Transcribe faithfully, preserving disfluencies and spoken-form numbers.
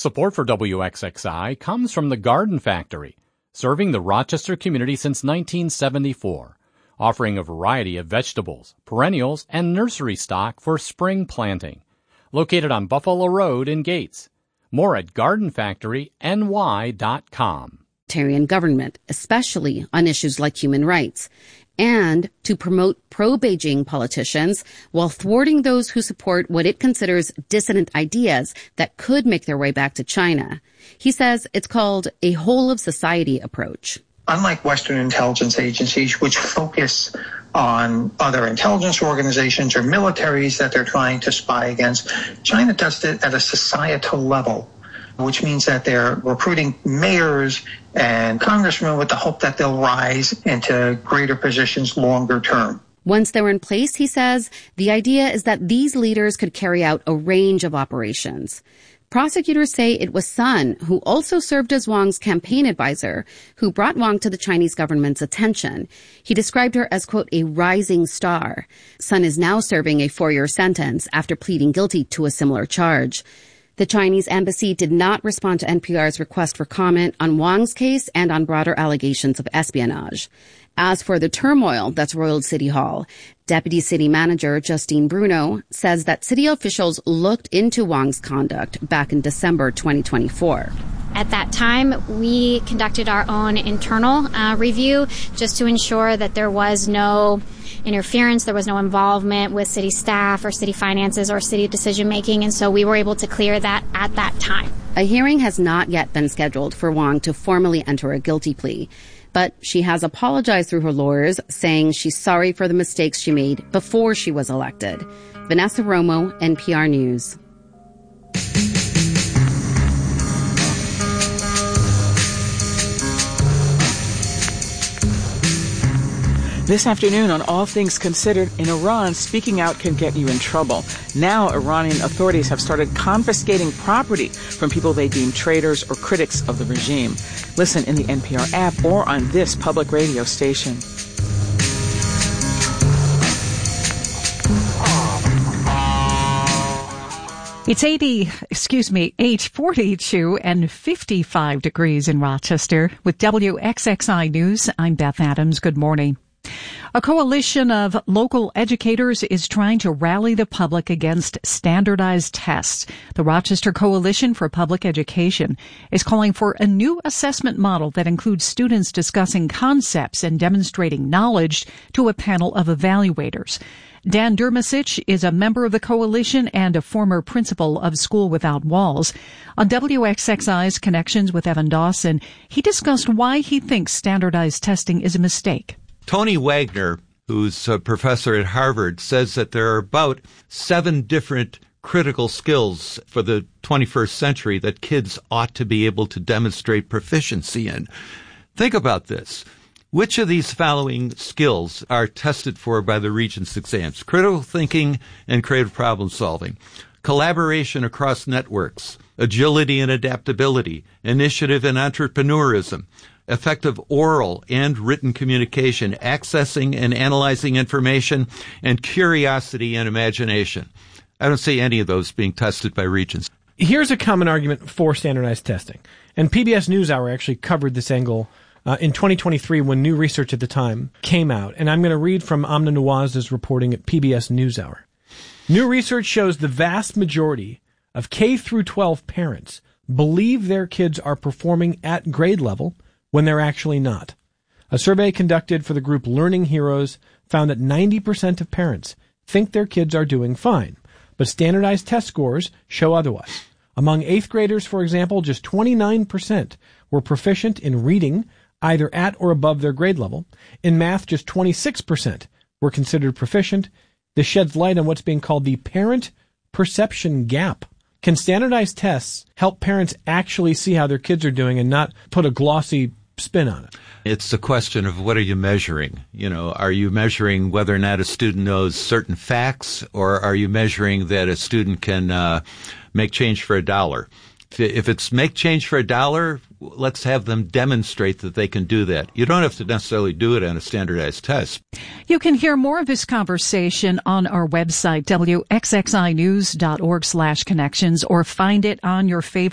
Support for W X X I comes from the Garden Factory, serving the Rochester community since nineteen seventy-four, offering a variety of vegetables, perennials, and nursery stock for spring planting. Located on Buffalo Road in Gates. More at garden factory N Y dot com. Government, especially on issues like human rights, and to promote pro-Beijing politicians while thwarting those who support what it considers dissident ideas that could make their way back to China. He says it's called a whole-of-society approach. Unlike Western intelligence agencies, which focus on other intelligence organizations or militaries that they're trying to spy against, China does it at a societal level, which means that they're recruiting mayors and congressmen with the hope that they'll rise into greater positions longer term. Once they're in place, he says, the idea is that these leaders could carry out a range of operations. Prosecutors say it was Sun, who also served as Wang's campaign advisor, who brought Wang to the Chinese government's attention. He described her as, quote, a rising star. Sun is now serving a four-year sentence after pleading guilty to a similar charge. The Chinese embassy did not respond to N P R's request for comment on Wang's case and on broader allegations of espionage. As for the turmoil that's roiled City Hall, Deputy City Manager Justine Bruno says that city officials looked into Wang's conduct back in December twenty twenty-four. At that time, we conducted our own internal uh, review just to ensure that there was no interference, there was no involvement with city staff or city finances or city decision making, and so we were able to clear that at that time. A hearing has not yet been scheduled for Wang to formally enter a guilty plea, but she has apologized through her lawyers, saying she's sorry for the mistakes she made before she was elected. Vanessa Romo, N P R News. This afternoon on All Things Considered, in Iran, speaking out can get you in trouble. Now, Iranian authorities have started confiscating property from people they deem traitors or critics of the regime. Listen in the N P R app or on this public radio station. It's eighty, excuse me, eight forty-two and fifty-five degrees in Rochester. With W X X I News, I'm Beth Adams. Good morning. A coalition of local educators is trying to rally the public against standardized tests. The Rochester Coalition for Public Education is calling for a new assessment model that includes students discussing concepts and demonstrating knowledge to a panel of evaluators. Dan Dermasic is a member of the coalition and a former principal of School Without Walls. On W X X I's Connections with Evan Dawson, he discussed why he thinks standardized testing is a mistake. Tony Wagner, who's a professor at Harvard, says that there are about seven different critical skills for the twenty-first century that kids ought to be able to demonstrate proficiency in. Think about this. Which of these following skills are tested for by the Regents exams? Critical thinking and creative problem solving, collaboration across networks, agility and adaptability, initiative and entrepreneurism, effective oral and written communication, accessing and analyzing information, and curiosity and imagination. I don't see any of those being tested by Regents. Here's a common argument for standardized testing. And P B S NewsHour actually covered this angle uh, in twenty twenty-three when new research at the time came out. And I'm going to read from Amna Nawaz's reporting at P B S NewsHour. New research shows the vast majority of K through twelve parents believe their kids are performing at grade level when they're actually not. A survey conducted for the group Learning Heroes found that ninety percent of parents think their kids are doing fine, but standardized test scores show otherwise. Among eighth graders, for example, just twenty-nine percent were proficient in reading, either at or above their grade level. In math, just twenty-six percent were considered proficient. This sheds light on what's being called the parent perception gap. Can standardized tests help parents actually see how their kids are doing and not put a glossy spin on it? It's the question of what are you measuring? You know, are you measuring whether or not a student knows certain facts, or are you measuring that a student can uh, make change for a dollar? If it's make change for a dollar, let's have them demonstrate that they can do that. You don't have to necessarily do it on a standardized test. You can hear more of this conversation on our website, W X X I news dot org slash connections, or find it on your favorite